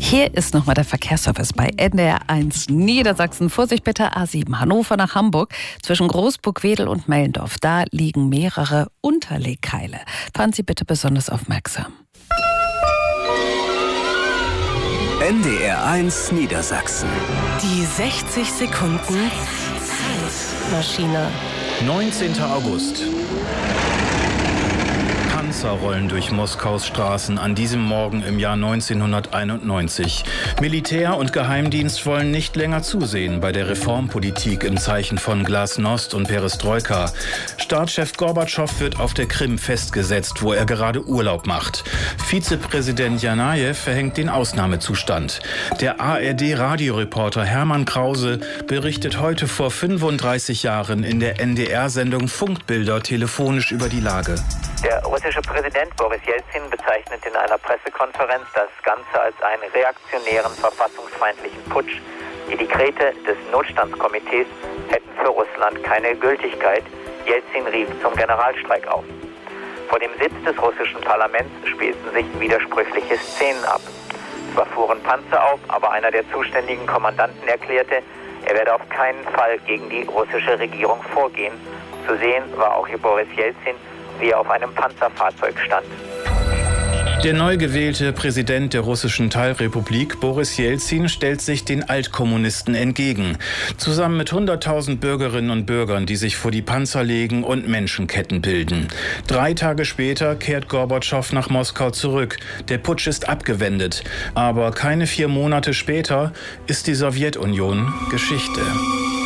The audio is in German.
Hier ist nochmal der Verkehrsservice bei NDR1 Niedersachsen. Vorsicht bitte, A7 Hannover nach Hamburg. Zwischen Großburg-Wedel und Mellendorf, da liegen mehrere Unterlegkeile. Fahren Sie bitte besonders aufmerksam. NDR1 Niedersachsen. Die 60 Sekunden Zeitmaschine. 19. August. Panzer rollen durch Moskaus Straßen an diesem Morgen im Jahr 1991. Militär und Geheimdienst wollen nicht länger zusehen bei der Reformpolitik im Zeichen von Glasnost und Perestroika. Staatschef Gorbatschow wird auf der Krim festgesetzt, wo er gerade Urlaub macht. Vizepräsident Janajew verhängt den Ausnahmezustand. Der ARD-Radioreporter Hermann Krause berichtet heute vor 35 Jahren in der NDR-Sendung Funkbilder telefonisch über die Lage. Der russische Präsident Boris Jelzin bezeichnet in einer Pressekonferenz das Ganze als einen reaktionären, verfassungsfeindlichen Putsch. Die Dekrete des Notstandskomitees hätten für Russland keine Gültigkeit. Jelzin rief zum Generalstreik auf. Vor dem Sitz des russischen Parlaments spielten sich widersprüchliche Szenen ab. Zwar fuhren Panzer auf, aber einer der zuständigen Kommandanten erklärte, er werde auf keinen Fall gegen die russische Regierung vorgehen. Zu sehen war auch Boris Jelzin, wie er auf einem Panzerfahrzeug stand. Der neu gewählte Präsident der russischen Teilrepublik, Boris Jelzin, stellt sich den Altkommunisten entgegen. Zusammen mit 100.000 Bürgerinnen und Bürgern, die sich vor die Panzer legen und Menschenketten bilden. 3 Tage später kehrt Gorbatschow nach Moskau zurück. Der Putsch ist abgewendet. Aber keine 4 Monate später ist die Sowjetunion Geschichte.